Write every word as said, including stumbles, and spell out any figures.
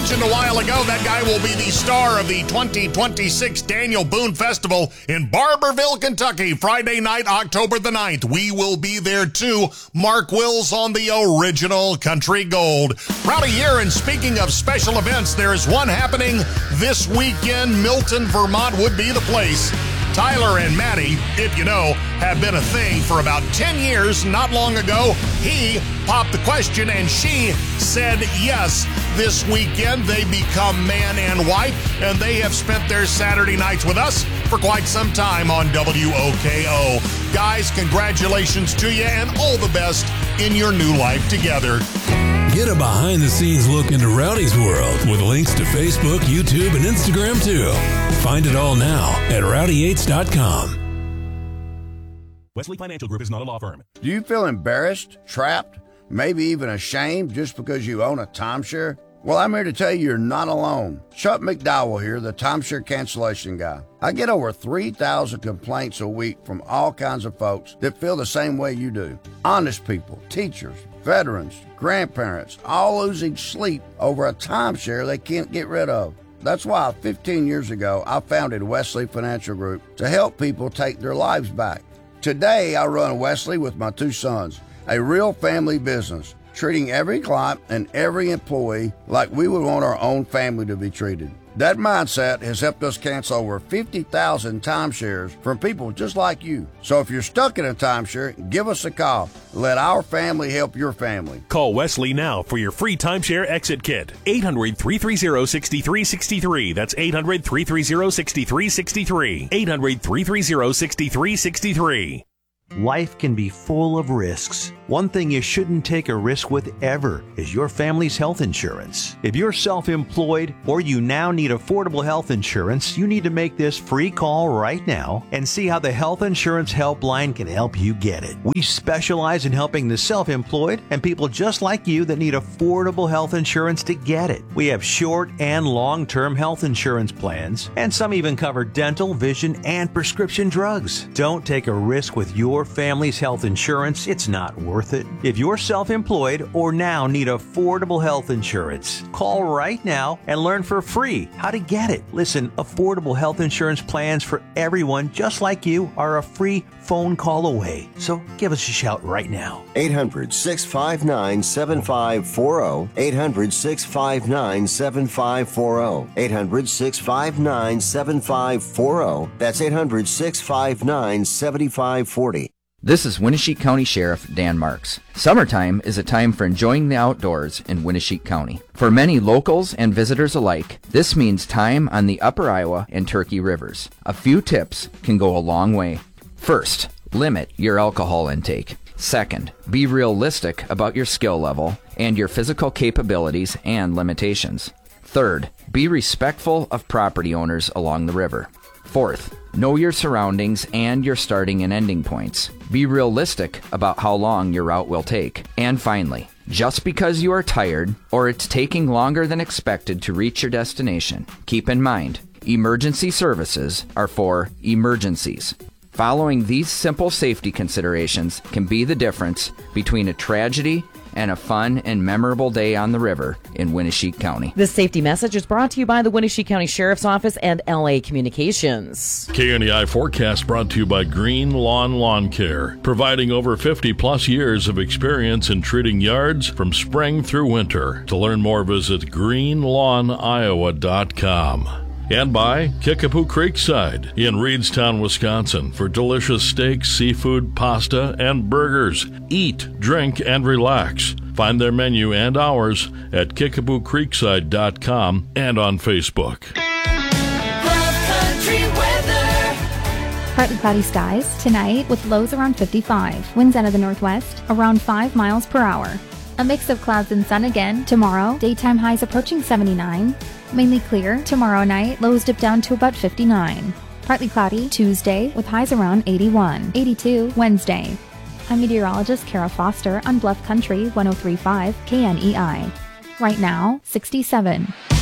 mentioned a while ago, that guy will be the star of the twenty twenty-six Daniel Boone Festival in Barberville, Kentucky, Friday night, October the ninth. We will be there too. Mark Wills on the original Country Gold. Rowdy here, and speaking of special events, there is one happening this weekend. Milton, Vermont would be the place. Tyler and Maddie, if you know, have been a thing for about ten years. Not long ago, he popped the question and she said yes. This weekend, they become man and wife, and they have spent their Saturday nights with us for quite some time on W O K O. Guys, congratulations to you and all the best in your new life together. Get a behind-the-scenes look into Rowdy's world with links to Facebook, YouTube, and Instagram, too. Find it all now at rowdy yates dot com. Wesley Financial Group is not a law firm. Do you feel embarrassed, trapped, maybe even ashamed just because you own a timeshare? Well, I'm here to tell you you're not alone. Chuck McDowell here, the timeshare cancellation guy. I get over three thousand complaints a week from all kinds of folks that feel the same way you do. Honest people, teachers, veterans, grandparents, all losing sleep over a timeshare they can't get rid of. That's why fifteen years ago, I founded Wesley Financial Group to help people take their lives back. Today, I run Wesley with my two sons, a real family business, treating every client and every employee like we would want our own family to be treated. That mindset has helped us cancel over fifty thousand timeshares from people just like you. So if you're stuck in a timeshare, give us a call. Let our family help your family. Call Wesley now for your free timeshare exit kit. eight hundred, three three zero, six three six three. That's eight hundred, three three zero, six three six three. eight hundred, three three zero, six three six three. Life can be full of risks. One thing you shouldn't take a risk with ever is your family's health insurance. If you're self-employed or you now need affordable health insurance, you need to make this free call right now and see how the Health Insurance Helpline can help you get it. We specialize in helping the self-employed and people just like you that need affordable health insurance to get it. We have short and long-term health insurance plans, and some even cover dental, vision, and prescription drugs. Don't take a risk with your family's health insurance. It's not worth it. If you're self-employed or now need affordable health insurance, call right now and learn for free how to get it. Listen, affordable health insurance plans for everyone just like you are a free phone call away. So give us a shout right now. eight hundred, six five nine, seven five four zero. eight hundred, six five nine, seven five four zero. eight hundred, six five nine, seven five four zero. That's eight hundred, six five nine, seven five four zero. This is Winneshiek County Sheriff Dan Marks. Summertime is a time for enjoying the outdoors in Winneshiek County. For many locals and visitors alike, this means time on the Upper Iowa and Turkey Rivers. A few tips can go a long way. First, limit your alcohol intake. Second, be realistic about your skill level and your physical capabilities and limitations. Third, be respectful of property owners along the river. Fourth, know your surroundings and your starting and ending points. Be realistic about how long your route will take. And finally, just because you are tired or it's taking longer than expected to reach your destination, keep in mind, emergency services are for emergencies. Following these simple safety considerations can be the difference between a tragedy and a fun and memorable day on the river in Winneshiek County. This safety message is brought to you by the Winneshiek County Sheriff's Office and L A Communications. K N E I forecast brought to you by Green Lawn Lawn Care, providing over fifty plus years of experience in treating yards from spring through winter. To learn more, visit green lawn iowa dot com. And by Kickapoo Creekside in Reedstown, Wisconsin, for delicious steaks, seafood, pasta, and burgers. Eat, drink, and relax. Find their menu and hours at kickapoo creekside dot com and on Facebook. Partly cloudy skies tonight with lows around fifty-five. Winds out of the northwest around five miles per hour. A mix of clouds and sun again tomorrow. Daytime highs approaching seventy-nine. Mainly clear tomorrow night. Lows dip down to about fifty-nine. Partly cloudy Tuesday with highs around eighty-one. eighty-two Wednesday. I'm meteorologist Kara Foster on Bluff Country one oh three point five K N E I. Right now, sixty-seven.